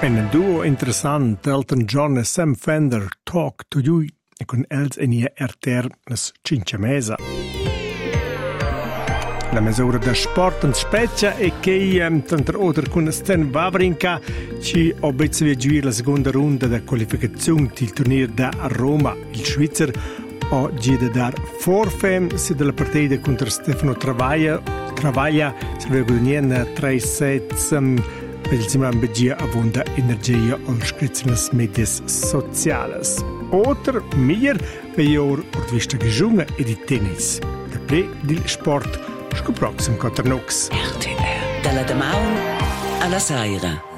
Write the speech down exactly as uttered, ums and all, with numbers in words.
En un duo interessant, Elton John e Sam Fender, Talk to You, e con els enia erter nas cinque mesa. La misura da sport in specie e che um, tanto oltre con Stan Wawrinka ci obezza via giù la seconda ronda da qualificazione del turnier da Roma. Il Svizzer ha già dar forfem se della partita contro Stefano Travaglia Travaglia si aveva guadagnato tre sets um, per il Simran Beggia avonda energia al scrizzines medias sociales. Oder mehr wie or por vista gesungen e di tennis. Da ple del sport. Sco proxim contra nox. R T L. Dalla Damaun alla Saira.